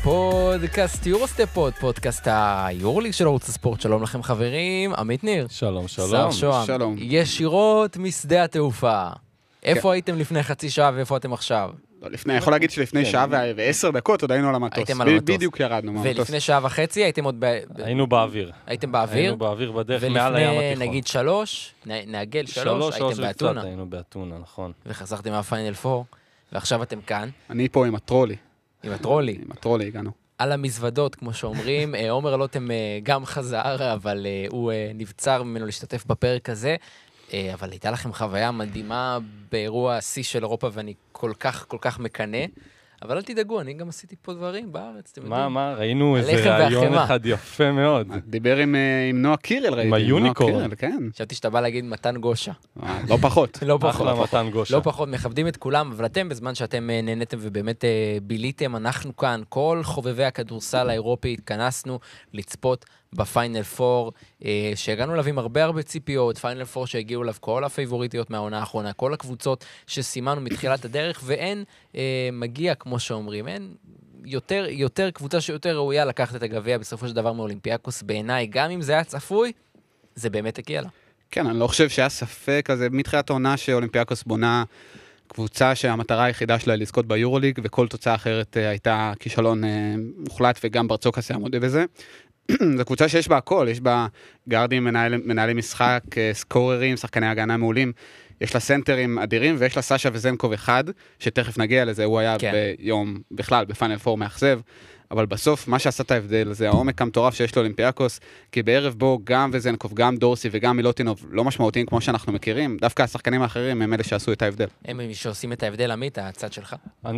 פודקאסט יורוסטפוד, פודקאסט היורליג של ערוץ הספורט. שלום לכם חברים, עמית ניר. שלום, שלום. שר שוהם. שלום. ישירות משדה התעופה. איפה הייתם לפני חצי שעה ואיפה אתם עכשיו? אני יכול להגיד שלפני שעה ו10 דקות עוד היינו על המטוס. הייתם על המטוס. בדיוק ירדנו מהמטוס. ולפני שעה וחצי הייתם עוד היינו באוויר. הייתם באוויר? היינו באוויר בדרך מעל הים התיכון. ולפני נגיד 3, נעגל 3, הייתם באתונה. היינו באתונה, נכון. וחזרתם מהפיינל 4, ועכשיו אתם כאן. אני פה עם הטרולי. עם הטרולי. עם הטרולי הגענו. על המזוודות, כמו שאומרים. עומר לוטם גם חזר, אבל הוא נבצר ממנו להשתתף בפרק הזה. אבל הייתה לכם חוויה מדהימה באירוע C של אירופה, ואני כל כך מקנה. אבל אל תדאגו, אני גם עשיתי פה דברים בארץ, אתם יודעים. מה? ראינו איזה רעיון אחד יפה מאוד. דיבר עם נועה קירל, ראיתי. עם היוניקורן. כן. חשבתי שאתה בא להגיד מתן גושה. לא פחות. לא אחלה פחות. מתן גושה. לא פחות, מכבדים את כולם, אבל אתם, בזמן שאתם נהניתם ובאמת ביליתם, אנחנו כאן, כל חובבי הכדורסל האירופי, התכנסנו לצפות בפיינל 4, שהגענו אליו עם הרבה ציפיות, פיינל 4 שהגיעו אליו כל הפייבוריטיות מהעונה האחרונה, כל הקבוצות שסימנו מתחילת הדרך, ואין מגיע, כמו שאומרים, אין יותר קבוצה שיותר ראויה לקחת את הגביע בסופו של דבר מאולימפיאקוס בעיניי, גם אם זה היה צפוי, זה באמת הגיע לה. כן, אני לא חושב שהיה ספק, אז מתחילת העונה שאולימפיאקוס בונה קבוצה שהמטרה היחידה שלה לזכות ביורוליג, וכל תוצאה אחרת הייתה כישלון מוחלט, וגם ברצוקס היה מודה בזה. זו קבוצה שיש בה הכל, יש בה גארדים, מנהלי משחק, סקוררים, שחקני הגנה מעולים, יש לה סנטרים אדירים, ויש לה סשה וזנקוב אחד, שתכף נגיע לזה, הוא היה ביום, בכלל, בפיינל 4 מאכזב, אבל בסוף, מה שעשה את ההבדל, זה העומק המטורף שיש לאולימפיאקוס, כי בערב בו גם וזנקוב, גם דורסי וגם מילוטינוב, לא משמעותיים כמו שאנחנו מכירים, דווקא השחקנים האחרים הם אלה שעשו את ההבדל. הם שעושים את ההבדל, עמית, הצד שלך.